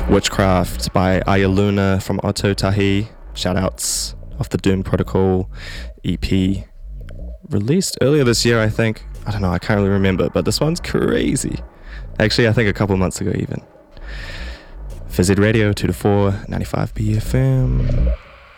Witchcraft by Ayaluna from Otto Tahi. Shoutouts off the Doom Protocol EP. Released earlier this year, I think. I don't know, I can't really remember, but this one's crazy. Actually, I think a couple months ago even. Fizz Radio, 2 to 4, 95 BFM.